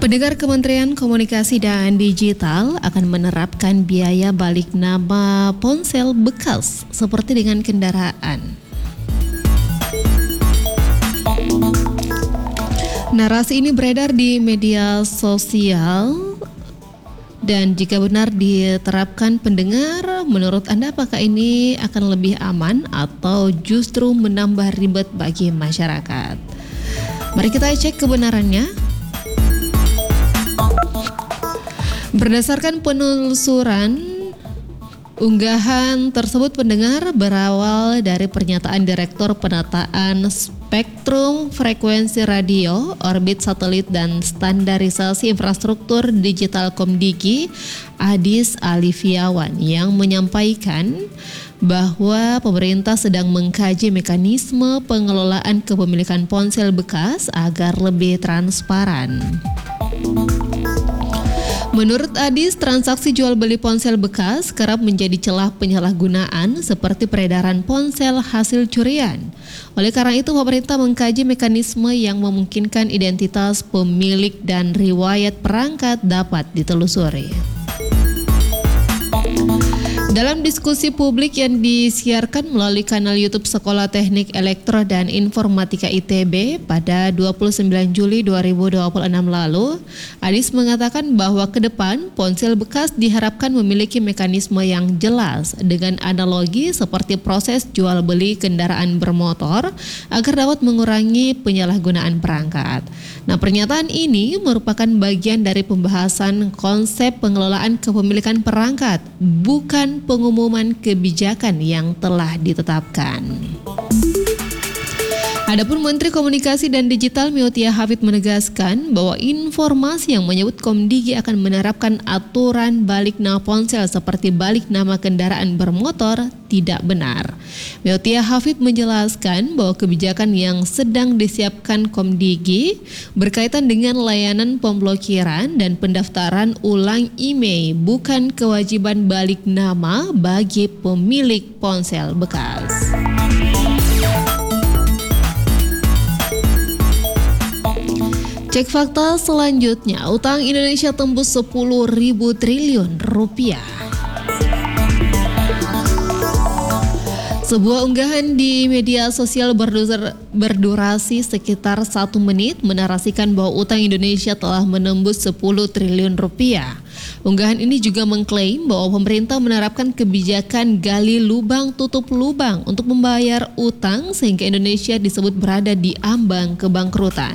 Pendengar, Kementerian Komunikasi dan Digital akan menerapkan biaya balik nama ponsel bekas seperti dengan kendaraan. Narasi ini beredar di media sosial dan jika benar diterapkan, pendengar, menurut Anda apakah ini akan lebih aman atau justru menambah ribet bagi masyarakat? Mari kita cek kebenarannya. Berdasarkan penelusuran, unggahan tersebut, pendengar, berawal dari pernyataan Direktur Penataan Spektrum Frekuensi Radio, Orbit Satelit dan Standarisasi Infrastruktur Digital Komdigi, Adis Alifiawan, yang menyampaikan bahwa pemerintah sedang mengkaji mekanisme pengelolaan kepemilikan ponsel bekas agar lebih transparan. Menurut Adis, transaksi jual beli ponsel bekas kerap menjadi celah penyalahgunaan seperti peredaran ponsel hasil curian. Oleh karena itu, pemerintah mengkaji mekanisme yang memungkinkan identitas pemilik dan riwayat perangkat dapat ditelusuri. Dalam diskusi publik yang disiarkan melalui kanal YouTube Sekolah Teknik Elektro dan Informatika ITB pada 29 Juli 2026 lalu, Adis mengatakan bahwa ke depan ponsel bekas diharapkan memiliki mekanisme yang jelas dengan analogi seperti proses jual beli kendaraan bermotor agar dapat mengurangi penyalahgunaan perangkat. Nah, pernyataan ini merupakan bagian dari pembahasan konsep pengelolaan kepemilikan perangkat, bukan pengumuman kebijakan yang telah ditetapkan. Adapun Menteri Komunikasi dan Digital Miotia Hafid menegaskan bahwa informasi yang menyebut Komdigi akan menerapkan aturan balik nama ponsel seperti balik nama kendaraan bermotor tidak benar. Miotia Hafid menjelaskan bahwa kebijakan yang sedang disiapkan Komdigi berkaitan dengan layanan pemblokiran dan pendaftaran ulang IMEI, bukan kewajiban balik nama bagi pemilik ponsel bekas. Cek fakta selanjutnya, utang Indonesia tembus 10.000 triliun rupiah. Sebuah unggahan di media sosial berdurasi sekitar 1 menit menarasikan bahwa utang Indonesia telah menembus 10 triliun rupiah. Unggahan ini juga mengklaim bahwa pemerintah menerapkan kebijakan gali lubang tutup lubang untuk membayar utang sehingga Indonesia disebut berada di ambang kebangkrutan.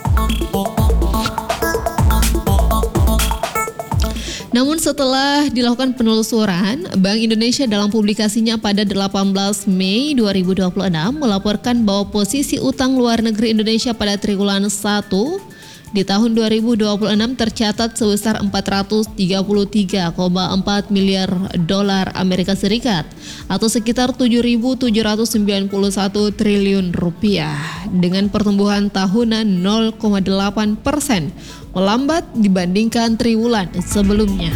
Namun setelah dilakukan penelusuran, Bank Indonesia dalam publikasinya pada 18 Mei 2026 melaporkan bahwa posisi utang luar negeri Indonesia pada triwulan 1 di tahun 2026 tercatat sebesar 433,4 miliar dolar Amerika Serikat atau sekitar 7.791 triliun rupiah dengan pertumbuhan tahunan 0,8%, melambat dibandingkan triwulan sebelumnya.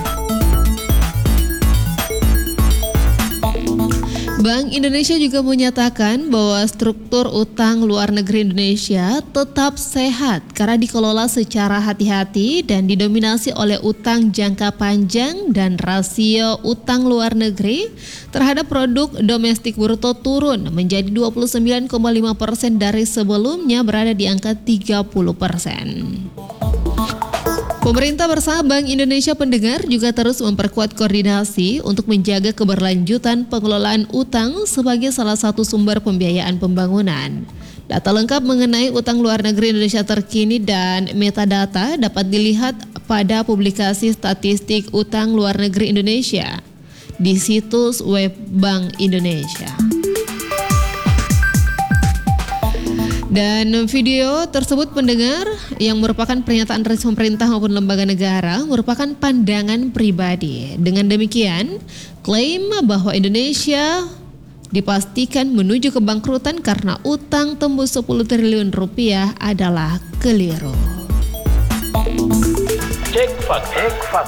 Bank Indonesia juga menyatakan bahwa struktur utang luar negeri Indonesia tetap sehat karena dikelola secara hati-hati dan didominasi oleh utang jangka panjang dan rasio utang luar negeri terhadap produk domestik bruto turun menjadi 29,5% dari sebelumnya berada di angka 30%. Pemerintah bersama Bank Indonesia, pendengar, juga terus memperkuat koordinasi untuk menjaga keberlanjutan pengelolaan utang sebagai salah satu sumber pembiayaan pembangunan. Data lengkap mengenai utang luar negeri Indonesia terkini dan metadata dapat dilihat pada publikasi statistik utang luar negeri Indonesia di situs web Bank Indonesia. Dan video tersebut, pendengar, yang merupakan pernyataan resmi pemerintah maupun lembaga negara merupakan pandangan pribadi. Dengan demikian, klaim bahwa Indonesia dipastikan menuju kebangkrutan karena utang tembus 10 triliun rupiah adalah keliru. Cek fakta.